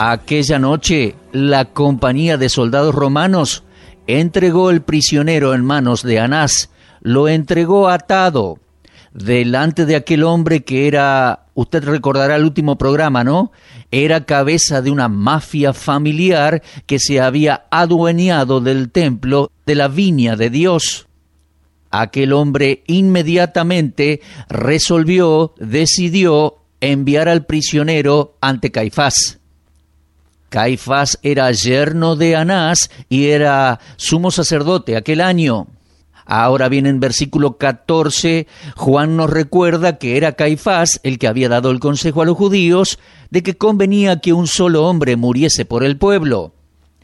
Aquella noche, la compañía de soldados romanos entregó el prisionero en manos de Anás, lo entregó atado delante de aquel hombre que era, usted recordará el último programa, ¿no? Era cabeza de una mafia familiar que se había adueñado del templo, de la viña de Dios. Aquel hombre inmediatamente decidió enviar al prisionero ante Caifás. Caifás era yerno de Anás y era sumo sacerdote aquel año. Ahora bien, en versículo 14, Juan nos recuerda que era Caifás el que había dado el consejo a los judíos de que convenía que un solo hombre muriese por el pueblo.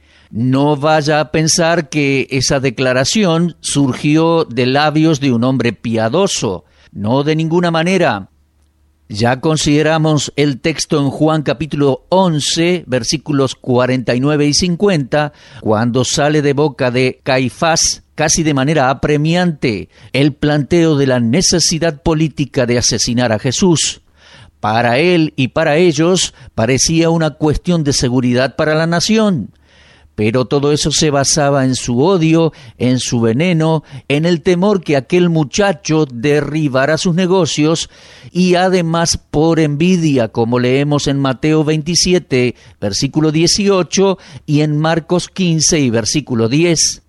No vaya a pensar que esa declaración surgió de labios de un hombre piadoso. No, de ninguna manera. Ya consideramos el texto en Juan capítulo 11, versículos 49 y 50, cuando sale de boca de Caifás, casi de manera apremiante, el planteo de la necesidad política de asesinar a Jesús. Para él y para ellos parecía una cuestión de seguridad para la nación. Pero todo eso se basaba en su odio, en su veneno, en el temor que aquel muchacho derribara sus negocios y además por envidia, como leemos en Mateo 27, versículo 18 y en Marcos 15 y versículo 10.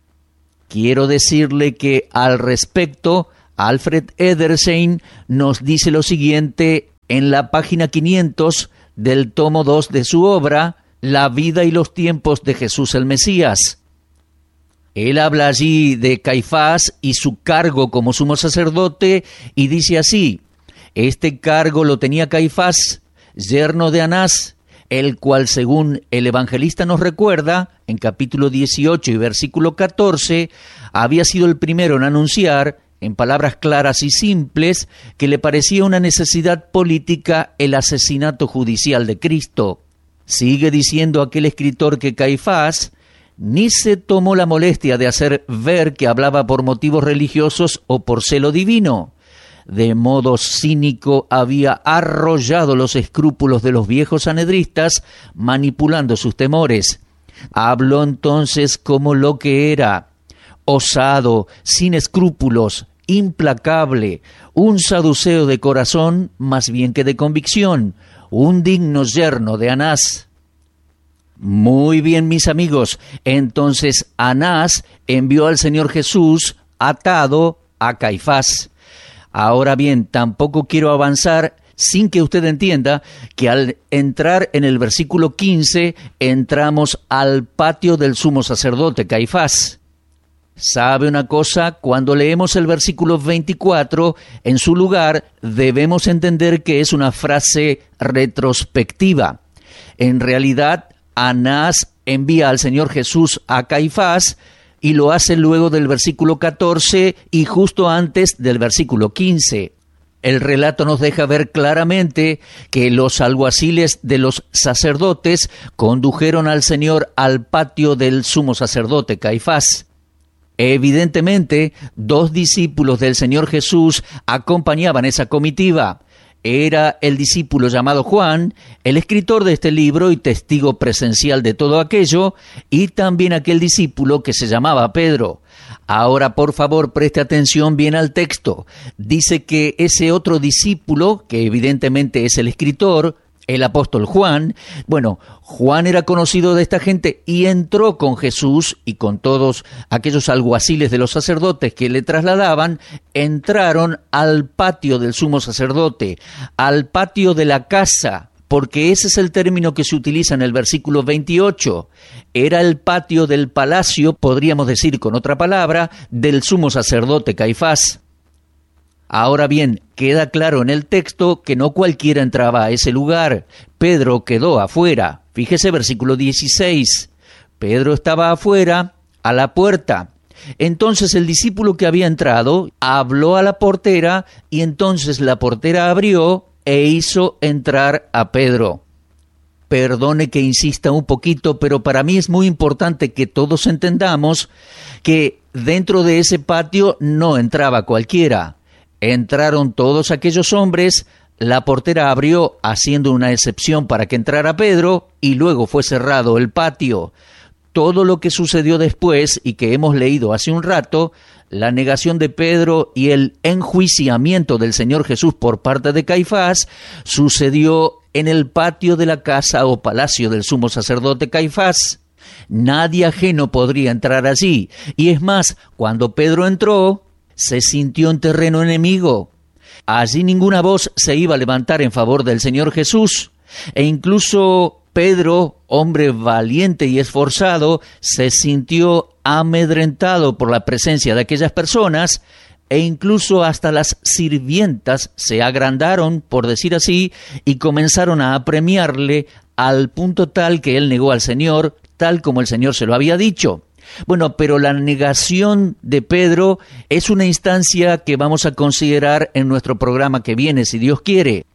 Quiero decirle que al respecto, Alfred Edersheim nos dice lo siguiente en la página 500 del tomo 2 de su obra, La vida y los tiempos de Jesús el Mesías. Él habla allí de Caifás y su cargo como sumo sacerdote y dice así: este cargo lo tenía Caifás, yerno de Anás, el cual, según el evangelista nos recuerda, en capítulo 18 y versículo 14, había sido el primero en anunciar, en palabras claras y simples, que le parecía una necesidad política el asesinato judicial de Cristo. Sigue diciendo aquel escritor que Caifás ni se tomó la molestia de hacer ver que hablaba por motivos religiosos o por celo divino. De modo cínico había arrollado los escrúpulos de los viejos sanhedristas, manipulando sus temores. Habló entonces como lo que era: osado, sin escrúpulos, implacable, un saduceo de corazón más bien que de convicción, un digno yerno de Anás. Muy bien, mis amigos, entonces Anás envió al Señor Jesús atado a Caifás. Ahora bien, tampoco quiero avanzar sin que usted entienda que al entrar en el versículo 15 entramos al patio del sumo sacerdote Caifás. ¿Sabe una cosa? Cuando leemos el versículo 24, en su lugar debemos entender que es una frase retrospectiva. En realidad, Anás envía al Señor Jesús a Caifás y lo hace luego del versículo 14 y justo antes del versículo 15. El relato nos deja ver claramente que los alguaciles de los sacerdotes condujeron al Señor al patio del sumo sacerdote Caifás. Evidentemente, 2 discípulos del Señor Jesús acompañaban esa comitiva. Era el discípulo llamado Juan, el escritor de este libro y testigo presencial de todo aquello, y también aquel discípulo que se llamaba Pedro. Ahora, por favor, preste atención bien al texto. Dice que ese otro discípulo, que evidentemente es el escritor, el apóstol Juan, Juan era conocido de esta gente y entró con Jesús y con todos aquellos alguaciles de los sacerdotes que le trasladaban, entraron al patio del sumo sacerdote, al patio de la casa, porque ese es el término que se utiliza en el versículo 28. Era el patio del palacio, podríamos decir con otra palabra, del sumo sacerdote Caifás. Ahora bien, queda claro en el texto que no cualquiera entraba a ese lugar. Pedro quedó afuera. Fíjese versículo 16. Pedro estaba afuera, a la puerta. Entonces el discípulo que había entrado habló a la portera y entonces la portera abrió e hizo entrar a Pedro. Perdone que insista un poquito, pero para mí es muy importante que todos entendamos que dentro de ese patio no entraba cualquiera. Entraron todos aquellos hombres la portera abrió haciendo una excepción para que entrara Pedro y luego fue cerrado el patio. Todo lo que sucedió después y que hemos leído hace un rato, la negación de Pedro y el enjuiciamiento del Señor Jesús por parte de Caifás, sucedió en el patio de la casa o palacio del sumo sacerdote Caifás. Nadie ajeno podría entrar allí. Y es más, cuando Pedro entró, se sintió en terreno enemigo. Allí ninguna voz se iba a levantar en favor del Señor Jesús. E incluso Pedro, hombre valiente y esforzado, se sintió amedrentado por la presencia de aquellas personas, e incluso hasta las sirvientas se agrandaron, por decir así, y comenzaron a apremiarle al punto tal que él negó al Señor, tal como el Señor se lo había dicho. Bueno, pero la negación de Pedro es una instancia que vamos a considerar en nuestro programa que viene, si Dios quiere.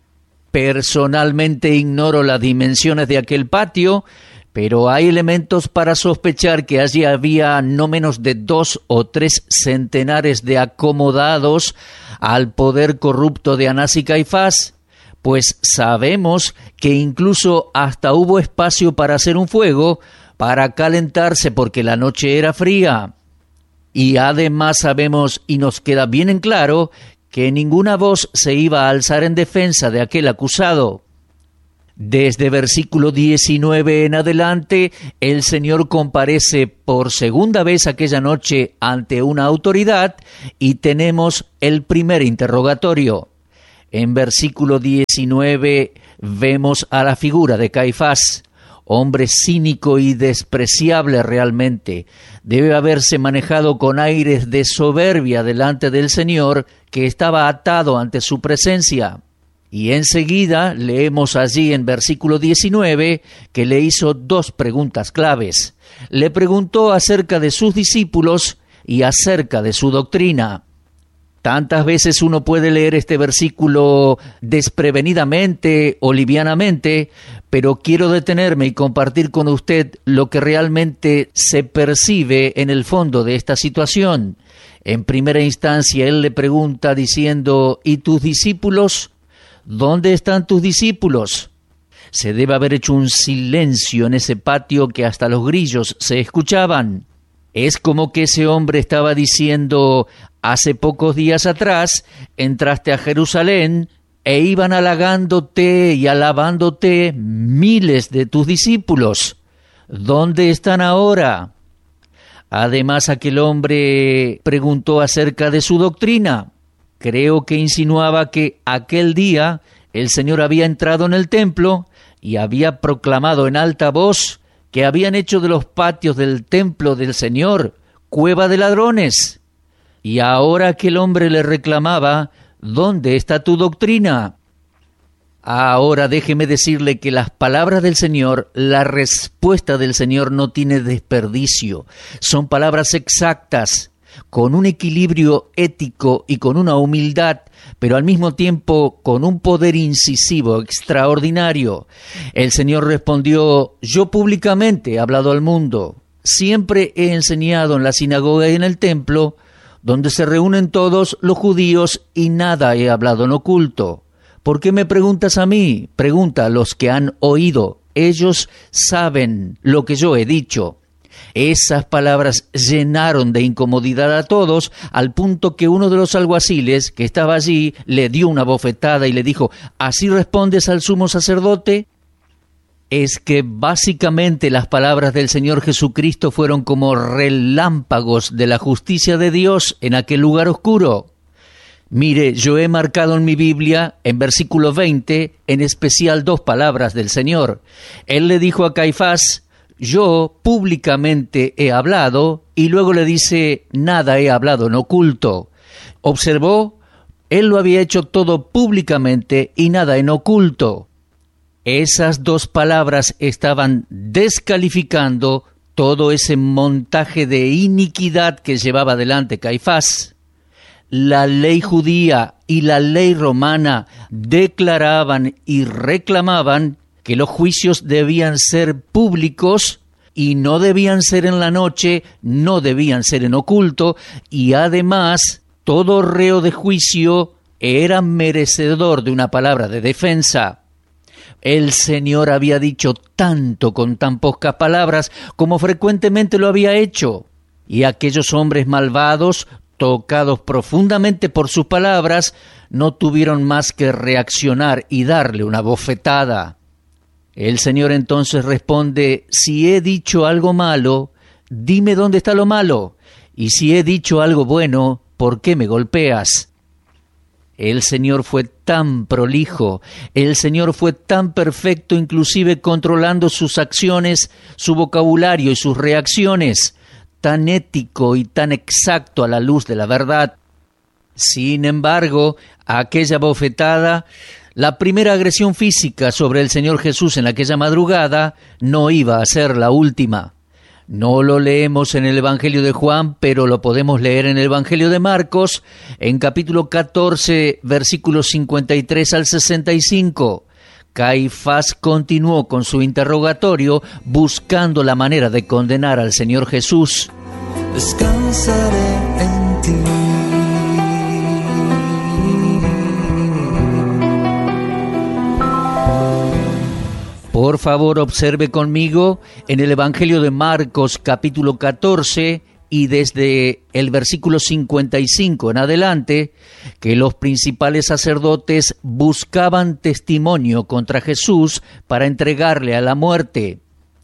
Personalmente ignoro las dimensiones de aquel patio, pero hay elementos para sospechar que allí había no menos de 2 o 3 centenares de acomodados al poder corrupto de Anás y Caifás, pues sabemos que incluso hasta hubo espacio para hacer un fuego, para calentarse porque la noche era fría. Y además sabemos y nos queda bien en claro que ninguna voz se iba a alzar en defensa de aquel acusado. Desde versículo 19 en adelante, el Señor comparece por segunda vez aquella noche ante una autoridad y tenemos el primer interrogatorio. En versículo 19 vemos a la figura de Caifás, hombre cínico y despreciable realmente. Debe haberse manejado con aires de soberbia delante del Señor, que estaba atado ante su presencia. Y enseguida leemos allí en versículo 19 que le hizo 2 preguntas claves. Le preguntó acerca de sus discípulos y acerca de su doctrina. Tantas veces uno puede leer este versículo desprevenidamente o livianamente, pero quiero detenerme y compartir con usted lo que realmente se percibe en el fondo de esta situación. En primera instancia, él le pregunta diciendo, ¿y tus discípulos? ¿Dónde están tus discípulos? Se debe haber hecho un silencio en ese patio que hasta los grillos se escuchaban. Es como que ese hombre estaba diciendo, hace pocos días atrás entraste a Jerusalén e iban halagándote y alabándote miles de tus discípulos. ¿Dónde están ahora? Además, aquel hombre preguntó acerca de su doctrina. Creo que insinuaba que aquel día el Señor había entrado en el templo y había proclamado en alta voz que habían hecho de los patios del templo del Señor cueva de ladrones. Y ahora aquel hombre le reclamaba, ¿dónde está tu doctrina? Ahora déjeme decirle que las palabras del Señor, la respuesta del Señor no tiene desperdicio. Son palabras exactas, con un equilibrio ético y con una humildad, pero al mismo tiempo con un poder incisivo extraordinario. El Señor respondió, yo públicamente he hablado al mundo, siempre he enseñado en la sinagoga y en el templo, donde se reúnen todos los judíos y nada he hablado en oculto. ¿Por qué me preguntas a mí? Pregunta a los que han oído, ellos saben lo que yo he dicho. Esas palabras llenaron de incomodidad a todos, al punto que uno de los alguaciles que estaba allí le dio una bofetada y le dijo, ¿así respondes al sumo sacerdote? Es que básicamente las palabras del Señor Jesucristo fueron como relámpagos de la justicia de Dios en aquel lugar oscuro. Mire, yo he marcado en mi Biblia, en versículo 20, en especial 2 palabras del Señor. Él le dijo a Caifás, yo públicamente he hablado, y luego le dice, nada he hablado en oculto. ¿Observó? Él lo había hecho todo públicamente y nada en oculto. Esas 2 palabras estaban descalificando todo ese montaje de iniquidad que llevaba adelante Caifás. La ley judía y la ley romana declaraban y reclamaban que los juicios debían ser públicos y no debían ser en la noche, no debían ser en oculto, y además todo reo de juicio era merecedor de una palabra de defensa. El Señor había dicho tanto con tan pocas palabras como frecuentemente lo había hecho, y aquellos hombres malvados, tocados profundamente por sus palabras, no tuvieron más que reaccionar y darle una bofetada. El Señor entonces responde: si he dicho algo malo, dime dónde está lo malo, y si he dicho algo bueno, ¿por qué me golpeas? El Señor fue tan prolijo, el Señor fue tan perfecto, inclusive controlando sus acciones, su vocabulario y sus reacciones, tan ético y tan exacto a la luz de la verdad. Sin embargo, aquella bofetada, la primera agresión física sobre el Señor Jesús en aquella madrugada, no iba a ser la última. No lo leemos en el Evangelio de Juan, pero lo podemos leer en el Evangelio de Marcos, en capítulo 14, versículos 53 al 65. Caifás continuó con su interrogatorio, buscando la manera de condenar al Señor Jesús. Descansaré en ti. Por favor, observe conmigo en el Evangelio de Marcos, capítulo 14, y desde el versículo 55 en adelante, que los principales sacerdotes buscaban testimonio contra Jesús para entregarle a la muerte.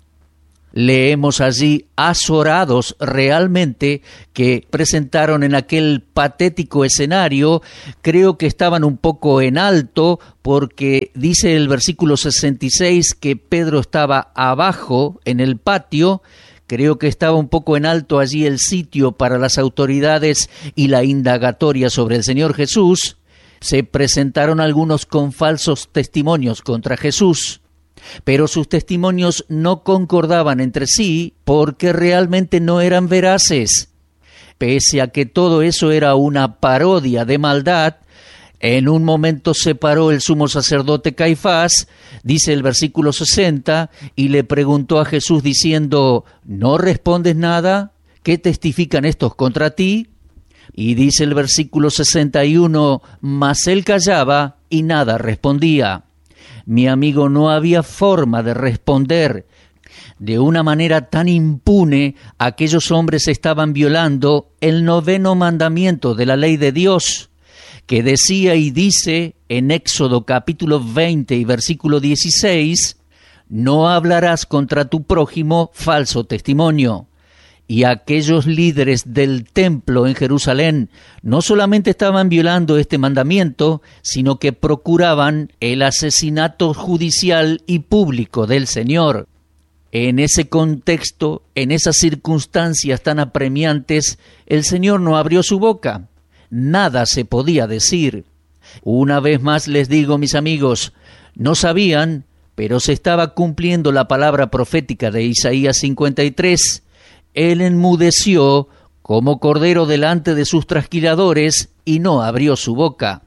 Leemos allí azorados realmente que presentaron en aquel patético escenario. Creo que estaban un poco en alto, porque dice el versículo 66 que Pedro estaba abajo en el patio. Creo que estaba un poco en alto allí el sitio para las autoridades y la indagatoria sobre el Señor Jesús. Se presentaron algunos con falsos testimonios contra Jesús, pero sus testimonios no concordaban entre sí porque realmente no eran veraces. Pese a que todo eso era una parodia de maldad, en un momento se paró el sumo sacerdote Caifás, dice el versículo 60, y le preguntó a Jesús diciendo: ¿no respondes nada? ¿Qué testifican estos contra ti? Y dice el versículo 61, mas él callaba y nada respondía. Mi amigo, no había forma de responder. De una manera tan impune, aquellos hombres estaban violando el 9º mandamiento de la ley de Dios, que decía y dice en Éxodo capítulo 20 y versículo 16, no hablarás contra tu prójimo falso testimonio. Y aquellos líderes del templo en Jerusalén no solamente estaban violando este mandamiento, sino que procuraban el asesinato judicial y público del Señor. En ese contexto, en esas circunstancias tan apremiantes, el Señor no abrió su boca. Nada se podía decir. Una vez más les digo, mis amigos, no sabían, pero se estaba cumpliendo la palabra profética de Isaías 53. Él enmudeció como cordero delante de sus trasquiladores y no abrió su boca.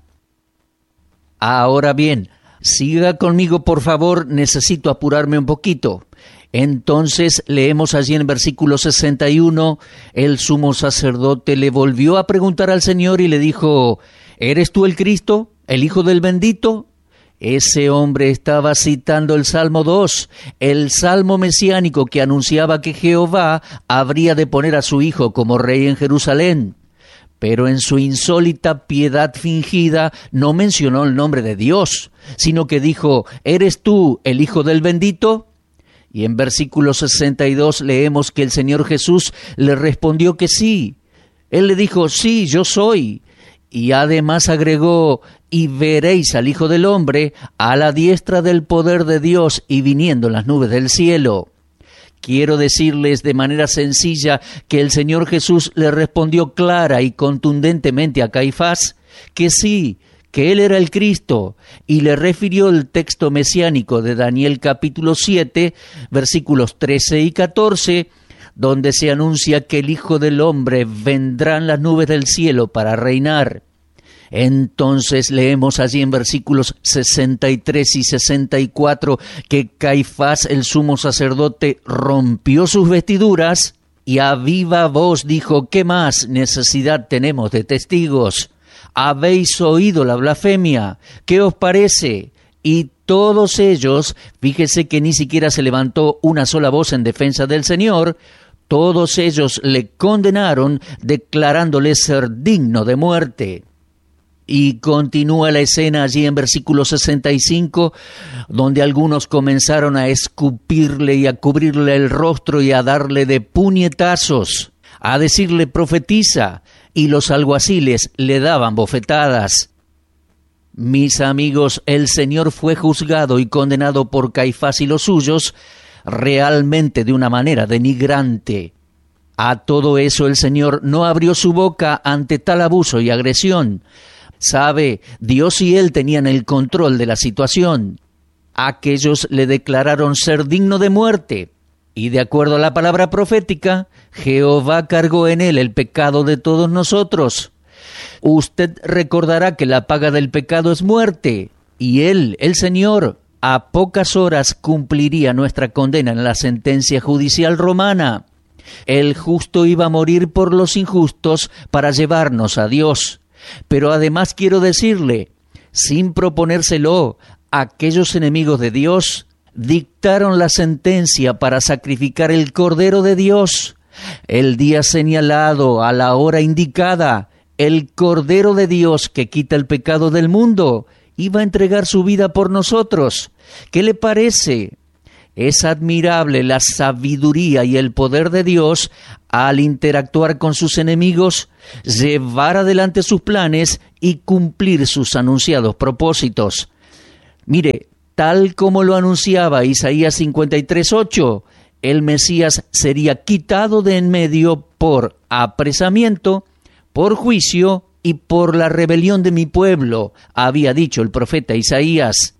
Ahora bien, siga conmigo por favor, necesito apurarme un poquito. Entonces leemos allí en versículo 61, el sumo sacerdote le volvió a preguntar al Señor y le dijo: ¿eres tú el Cristo, el Hijo del Bendito? Ese hombre estaba citando el Salmo 2, el salmo mesiánico que anunciaba que Jehová habría de poner a su Hijo como rey en Jerusalén. Pero en su insólita piedad fingida no mencionó el nombre de Dios, sino que dijo: ¿eres tú el Hijo del Bendito? Y en versículo 62 leemos que el Señor Jesús le respondió que sí. Él le dijo: sí, yo soy. Y además agregó: y veréis al Hijo del Hombre a la diestra del poder de Dios y viniendo en las nubes del cielo. Quiero decirles de manera sencilla que el Señor Jesús le respondió clara y contundentemente a Caifás que sí, que él era el Cristo, y le refirió el texto mesiánico de Daniel capítulo 7, versículos 13 y 14, donde se anuncia que el Hijo del Hombre vendrá en las nubes del cielo para reinar. Entonces leemos allí en versículos 63 y 64 que Caifás, el sumo sacerdote, rompió sus vestiduras y a viva voz dijo: ¿qué más necesidad tenemos de testigos? habéis oído la blasfemia, ¿qué os parece? Y todos ellos, fíjese que ni siquiera se levantó una sola voz en defensa del Señor, todos ellos le condenaron declarándole ser digno de muerte. Y continúa la escena allí en versículo 65, donde algunos comenzaron a escupirle y a cubrirle el rostro y a darle de puñetazos, a decirle profetiza, y los alguaciles le daban bofetadas. Mis amigos, el Señor fue juzgado y condenado por Caifás y los suyos, realmente de una manera denigrante. A todo eso el Señor no abrió su boca ante tal abuso y agresión. Sabe, Dios y Él tenían el control de la situación. Aquellos le declararon ser digno de muerte, y de acuerdo a la palabra profética, Jehová cargó en Él el pecado de todos nosotros. Usted recordará que la paga del pecado es muerte, y Él, el Señor, a pocas horas cumpliría nuestra condena en la sentencia judicial romana. El justo iba a morir por los injustos para llevarnos a Dios. Pero además quiero decirle, sin proponérselo, aquellos enemigos de Dios dictaron la sentencia para sacrificar el Cordero de Dios. El día señalado, a la hora indicada, el Cordero de Dios que quita el pecado del mundo iba a entregar su vida por nosotros. ¿Qué le parece? Es admirable la sabiduría y el poder de Dios al interactuar con sus enemigos, llevar adelante sus planes y cumplir sus anunciados propósitos. Mire, tal como lo anunciaba Isaías 53:8, el Mesías sería quitado de en medio por apresamiento, por juicio y por la rebelión de mi pueblo, había dicho el profeta Isaías.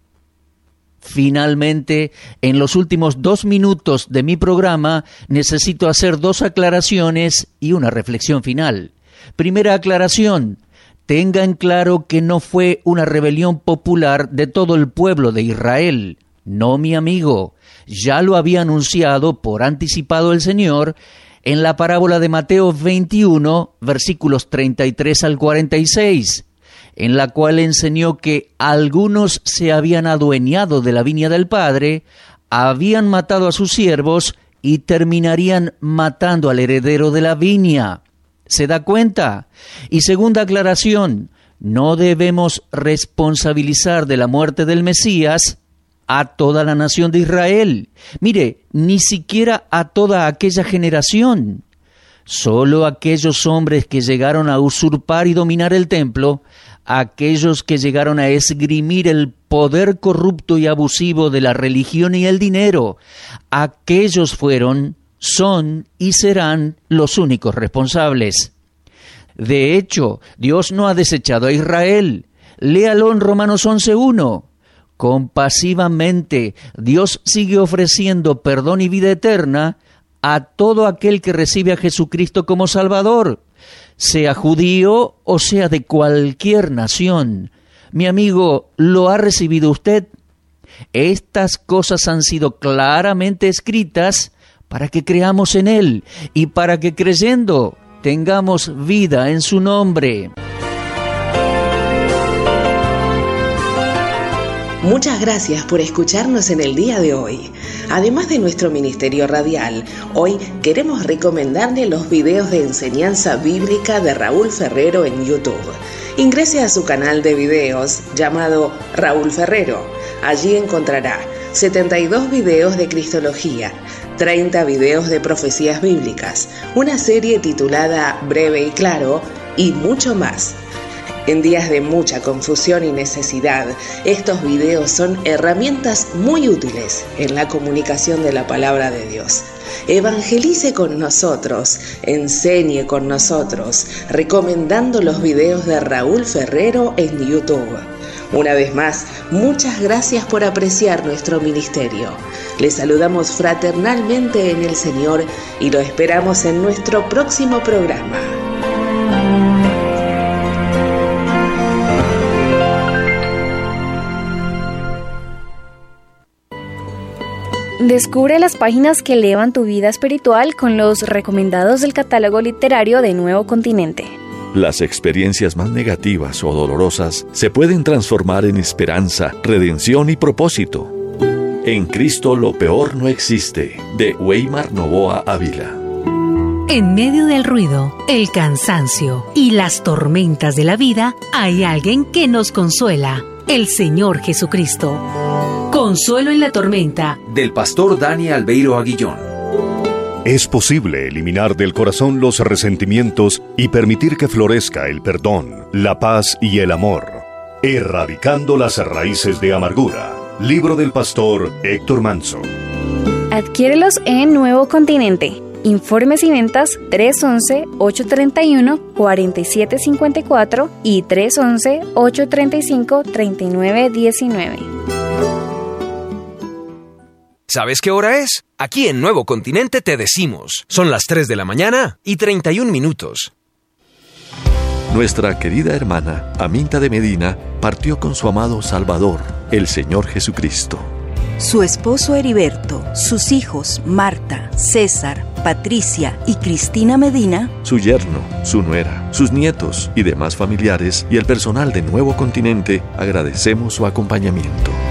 Finalmente, en los últimos 2 minutos de mi programa, necesito hacer 2 aclaraciones y una reflexión final. Primera aclaración: tenga en claro que no fue una rebelión popular de todo el pueblo de Israel. No, mi amigo, ya lo había anunciado por anticipado el Señor en la parábola de Mateo 21, versículos 33 al 46. En la cual enseñó que algunos se habían adueñado de la viña del Padre, habían matado a sus siervos y terminarían matando al heredero de la viña. ¿Se da cuenta? Y segunda aclaración, no debemos responsabilizar de la muerte del Mesías a toda la nación de Israel. Mire, ni siquiera a toda aquella generación. Solo aquellos hombres que llegaron a usurpar y dominar el templo, aquellos que llegaron a esgrimir el poder corrupto y abusivo de la religión y el dinero, aquellos fueron, son y serán los únicos responsables. De hecho, Dios no ha desechado a Israel. Léalo en Romanos 11:1. Compasivamente, Dios sigue ofreciendo perdón y vida eterna a todo aquel que recibe a Jesucristo como Salvador, sea judío o sea de cualquier nación. Mi amigo, ¿lo ha recibido usted? Estas cosas han sido claramente escritas para que creamos en Él y para que creyendo tengamos vida en su nombre. Muchas gracias por escucharnos en el día de hoy. Además de nuestro ministerio radial, hoy queremos recomendarle los videos de enseñanza bíblica de Raúl Ferrero en YouTube. Ingrese a su canal de videos llamado Raúl Ferrero. Allí encontrará 72 videos de Cristología, 30 videos de profecías bíblicas, una serie titulada Breve y Claro y mucho más. En días de mucha confusión y necesidad, estos videos son herramientas muy útiles en la comunicación de la palabra de Dios. Evangelice con nosotros, enseñe con nosotros, recomendando los videos de Raúl Ferrero en YouTube. Una vez más, muchas gracias por apreciar nuestro ministerio. Les saludamos fraternalmente en el Señor y lo esperamos en nuestro próximo programa. Descubre las páginas que elevan tu vida espiritual con los recomendados del catálogo literario de Nuevo Continente. Las experiencias más negativas o dolorosas se pueden transformar en esperanza, redención y propósito. En Cristo lo peor no existe, de Weimar Novoa Ávila. En medio del ruido, el cansancio y las tormentas de la vida, hay alguien que nos consuela, el Señor Jesucristo. Consuelo en la tormenta, del pastor Dani Albeiro Aguillón. Es posible eliminar del corazón los resentimientos y permitir que florezca el perdón, la paz y el amor, erradicando las raíces de amargura. Libro del pastor Héctor Manso. Adquiérelos en Nuevo Continente. Informes y ventas 311-831-4754 y 311-835-3919. ¿Sabes qué hora es? Aquí en Nuevo Continente te decimos. Son las 3 de la mañana y 31 minutos. Nuestra querida hermana, Aminta de Medina, partió con su amado Salvador, el Señor Jesucristo. Su esposo Heriberto, sus hijos Marta, César, Patricia y Cristina Medina, su yerno, su nuera, sus nietos y demás familiares y el personal de Nuevo Continente agradecemos su acompañamiento.